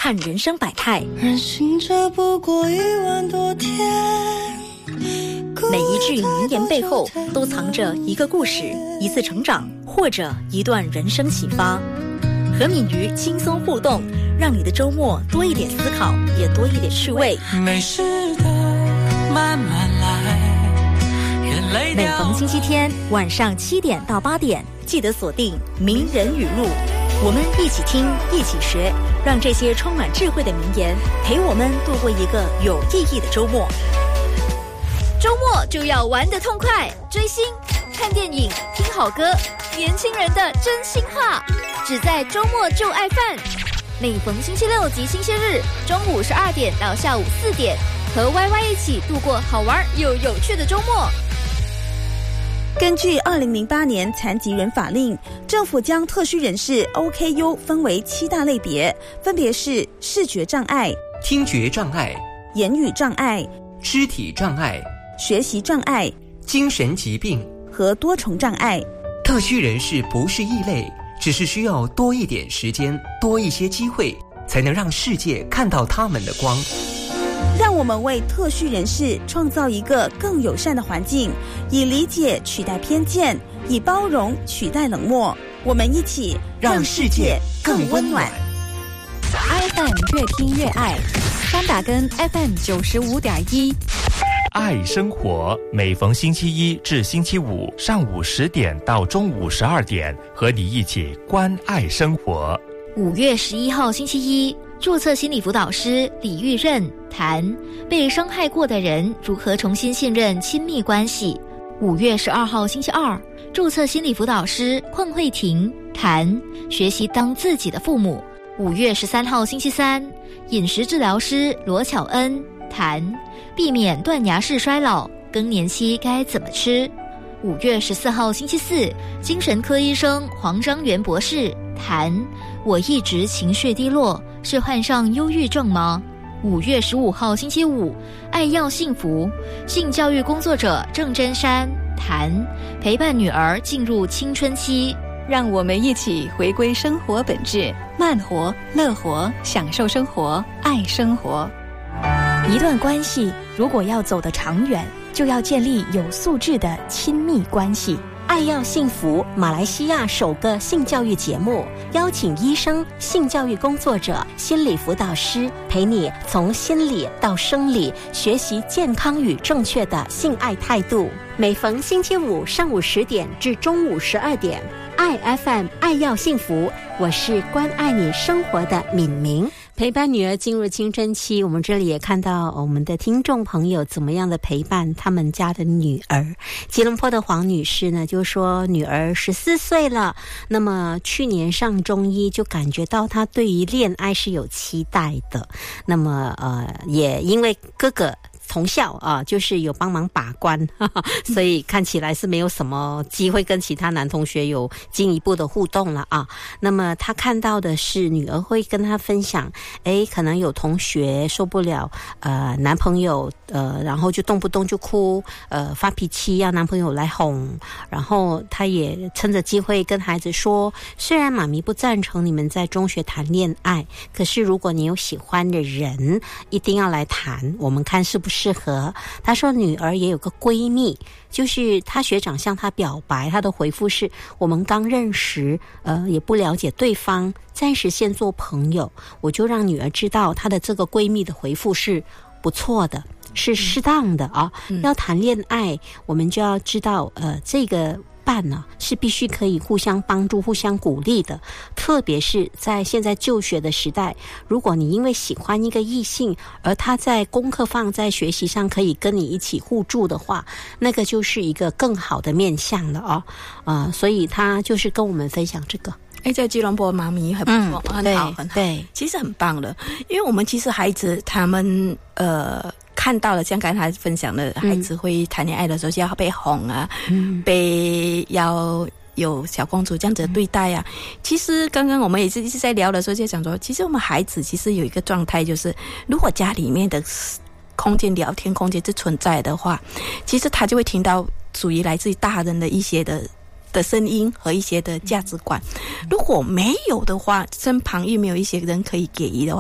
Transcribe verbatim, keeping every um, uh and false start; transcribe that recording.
看人生百态。 人行者不过一万多天， 每一句名言背后都藏着一个故事，一次成长，或者一段人生启发。和敏瑜轻松互动，让你的周末多一点思考，也多一点趣味。 没事的，慢慢来。眼泪每逢星期天晚上七点到八点，记得锁定名人语录，我们一起听，一起学，让这些充满智慧的名言陪我们度过一个有意义的周末。周末就要玩得痛快，追星、看电影、听好歌，年轻人的真心话，只在周末就爱饭。每逢星期六及星期日中午十二点到下午四点，和 Y Y 一起度过好玩又有趣的周末。 根据二零零八年残疾人法令，政府将特需人士 O K U 分为七大类别，分别是视觉障碍、 听觉障碍、 言语障碍、 肢体障碍、 学习障碍、 精神疾病和多重障碍。 特需人士不是异类，只是需要多一点时间，多一些机会，才能让世界看到他们的光。 让我们为特需人士创造一个更友善的环境，以理解取代偏见，以包容取代冷漠。我们一起让世界更温暖。 F M 越听越爱，三打根 F M 九十五点一。 爱生活，每逢星期一至星期五上午十点到中午十二点，和你一起关爱生活。 五月十一号星期一，注册心理辅导师李玉任谈被伤害过的人如何重新信任亲密关系。五月十二号星期二，注册心理辅导师邝慧婷谈学习当自己的父母。五月十三号星期三，饮食治疗师罗巧恩谈避免断崖式衰老，更年期该怎么吃。五月十四号星期四，精神科医生黄章元博士谈我一直情绪低落，是患上忧郁症吗？五月十五号星期五，爱要幸福，性教育工作者郑真山谈陪伴女儿进入青春期。 让我们一起回归生活本质，慢活、乐活，享受生活，爱生活。 一段关系如果要走得长远，就要建立有素质的亲密关系。 爱要幸福，马来西亚首个性教育节目，邀请医生、性教育工作者、心理辅导师，陪你从心理到生理，学习健康与正确的性爱态度。每逢星期五上午十点至中午十二点，爱 F M 爱要幸福，我是关爱你生活的敏明。陪伴女儿进入青春期，我们这里也看到我们的听众朋友怎么样的陪伴他们家的女儿。吉隆坡的黄女士呢，就说女儿十四岁了，那么去年上中医就感觉到她对于恋爱是有期待的，那么呃，也因为哥哥同校啊，就是有帮忙把关，呵呵，所以看起来是没有什么机会跟其他男同学有进一步的互动了啊。那么他看到的是女儿会跟他分享，诶，可能有同学受不了呃男朋友呃，然后就动不动就哭，呃发脾气要男朋友来哄，然后他也趁着机会跟孩子说，虽然妈咪不赞成你们在中学谈恋爱，可是如果你有喜欢的人，一定要来谈，我们看是不是适合。她说女儿也有个闺蜜，就是她学长向她表白，她的回复是我们刚认识，呃，也不了解对方，暂时先做朋友。我就让女儿知道她的这个闺蜜的回复是不错的，是适当的啊。嗯、要谈恋爱，我们就要知道，呃，这个伴呢是必须可以互相帮助、互相鼓励的。特别是在现在就学的时代，如果你因为喜欢一个异性，而他在功课放在学习上可以跟你一起互助的话，那个就是一个更好的面向了哦。呃，所以他就是跟我们分享这个。 哎，在吉隆坡妈咪很不错、嗯、很好很好， 对， 其实很棒的，因为我们其实孩子他们呃看到了，像刚才分享的，孩子会谈恋爱的时候就要被哄啊，嗯、被要有小公主这样子的对待啊。嗯、其实刚刚我们也是一直在聊的时候就讲说，其实我们孩子其实有一个状态，就是如果家里面的空间聊天空间是存在的话，其实他就会听到属于来自于大人的一些的的声音和一些的价值观。如果没有的话，身旁又没有一些人可以给予的话，